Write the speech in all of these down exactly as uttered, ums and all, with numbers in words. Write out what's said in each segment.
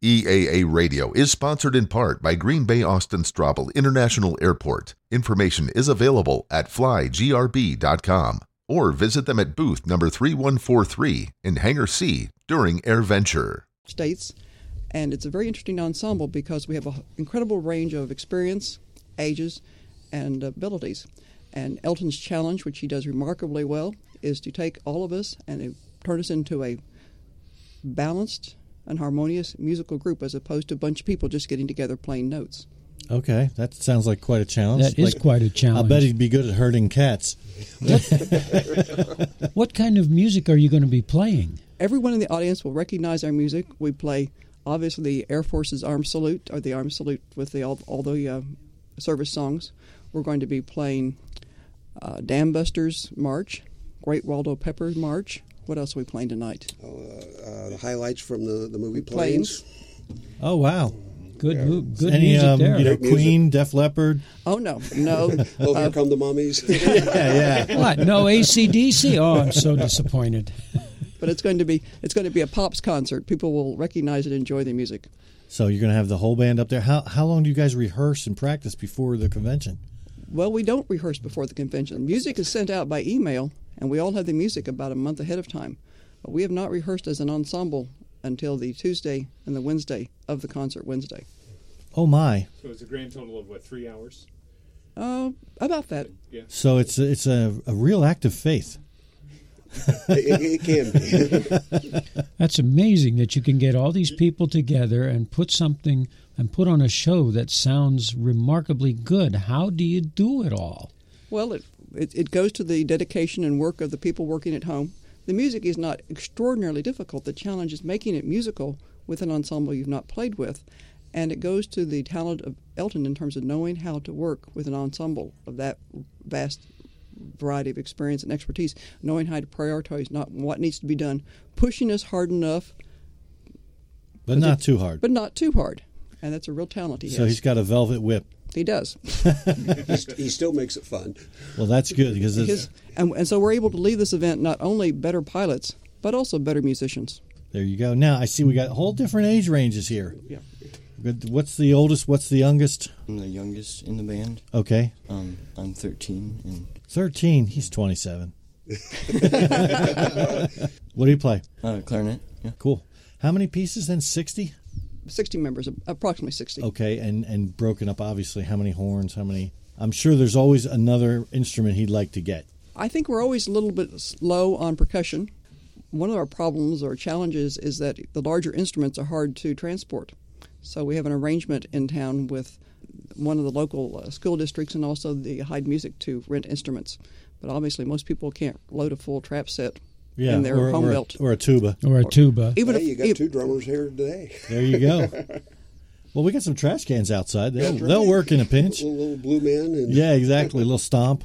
E A A Radio is sponsored in part by Green Bay Austin Straubel International Airport. Information is available at fly g r b dot com or visit them at booth number three one four three in Hangar C during AirVenture. States, and it's a very interesting ensemble because we have an incredible range of experience, ages, and abilities. And Elton's challenge, which he does remarkably well, is to take all of us and turn us into a balanced and harmonious musical group as opposed to a bunch of people just getting together playing notes. Okay, that sounds like quite a challenge. That is like, quite a challenge. I bet he'd be good at herding cats. What, what kind of music are you going to be playing? Everyone in the audience will recognize our music. We play, obviously, the Air Force's Armed Salute, or the Armed Salute with the, all, all the uh, service songs. We're going to be playing uh, Dam Busters March, Great Waldo Pepper March. What else are we playing tonight? Oh, uh, uh, the highlights from the, the movie Planes. Planes. Oh, wow. Good, Yeah. mo- good Any, music um, there. you know, Great music. Queen, Def Leppard? Oh, no, no. Oh, here uh, come the mummies. Yeah, yeah. What? No A C D C? Oh, I'm so disappointed. but it's going to be it's going to be a Pops concert. People will recognize and enjoy the music. So you're going to have the whole band up there. How how long do you guys rehearse and practice before the convention? Well, we don't rehearse before the convention. Music is sent out by email, and we all have the music about a month ahead of time. But we have not rehearsed as an ensemble until the Tuesday and the Wednesday of the concert Wednesday. Oh, my. So it's a grand total of, what, three hours? Uh, about that. Yeah. So it's it's a, a real act of faith. it, it can be. That's amazing that you can get all these people together and put something and put on a show that sounds remarkably good. How do you do it all? Well, it, it, it goes to the dedication and work of the people working at home. The music is not extraordinarily difficult. The challenge is making it musical with an ensemble you've not played with. And it goes to the talent of Elton in terms of knowing how to work with an ensemble of that vast variety of experience and expertise, knowing how to prioritize not what needs to be done, pushing us hard enough. But not too hard. But not too hard. And that's a real talent he So has. he's got a velvet whip. He does. He's, he still makes it fun. Well, that's good because it's, His, and, and so we're able to leave this event not only better pilots, but also better musicians. there you go. Now I see we got whole different age ranges here. Yeah. Good. What's the oldest? What's the youngest? I'm the youngest in the band. Okay. Um, I'm thirteen. And thirteen. He's twenty-seven. What do you play? uh, clarinet. Yeah. Cool. How many pieces then? sixty? sixty members, approximately sixty. Okay, and, and broken up, obviously. How many horns? How many? I'm sure there's always another instrument he'd like to get. I think we're always a little bit low on percussion. One of our problems or challenges is that the larger instruments are hard to transport. So we have an arrangement in town with one of the local uh, school districts and also the Hyde Music to rent instruments. But obviously most people can't load a full trap set Yeah, in their or, home or, built. a, or a tuba. Or a tuba. Even Hey, if you got if- two drummers here today. There you go. Well, we got some trash cans outside. They'll, That's right. they'll work in a pinch. Little, little blue men. And Yeah, exactly. A little stomp.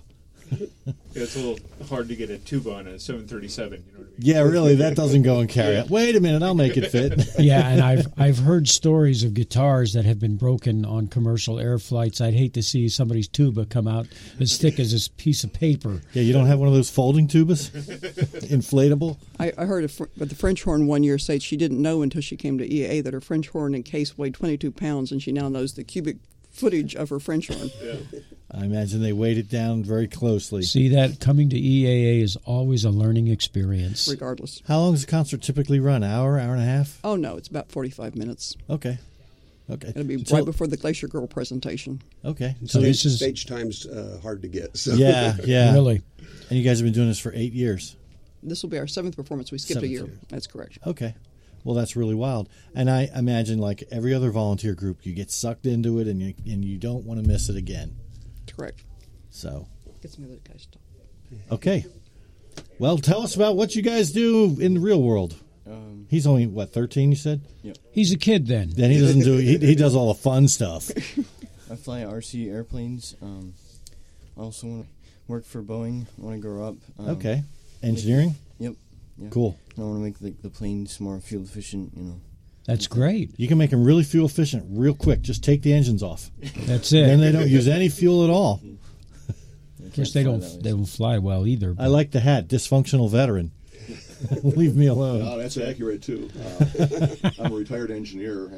Yeah, it's a little hard to get a tuba on a seven thirty-seven. You know what I mean? Yeah, really, that doesn't go in carry out. Wait a minute, I'll make it fit. Yeah, and I've I've heard stories of guitars that have been broken on commercial air flights. I'd hate to see somebody's tuba come out as thick as this piece of paper. Yeah, you don't have one of those folding tubas? Inflatable? I, I heard a fr- but the French horn one year say she didn't know until she came to E A A that her French horn in case weighed twenty-two pounds, and she now knows the cubic footage of her French horn. Yeah. I imagine they weighed it down very closely. See that coming to E A A is always a learning experience. Regardless. How long does the concert typically run? Hour, hour and a half? Oh no, it's about forty-five minutes. Okay. Okay. It'll be So- right before the Glacier Girl presentation. Okay. So So this is Stage time's uh, hard to get. So. yeah, yeah. really And you guys have been doing this for eight years. This will be our seventh performance. We skipped Seventh a year. year. That's correct. Okay. Well, that's really wild. And I imagine, like every other volunteer group, you get sucked into it and you and you don't want to miss it again. Correct. So, Get some other guys to talk. okay. Well, tell us about what you guys do in the real world. Um, He's only, what, thirteen, you said? he's a kid then. Then he doesn't do, he, he does all the fun stuff. I fly R C airplanes. Um, I also want to work for Boeing when I grow up. Um, Okay. Engineering? Yep. Yeah. Cool. I want to make the, the planes more fuel efficient. You know. That's great. You can make them really fuel efficient real quick. Just take the engines off. That's it. Then they don't use any fuel at all. Of course, they don't they don't fly well either. I like the hat, dysfunctional veteran. Leave me alone. Oh, that's accurate, too. Uh, I'm a retired engineer,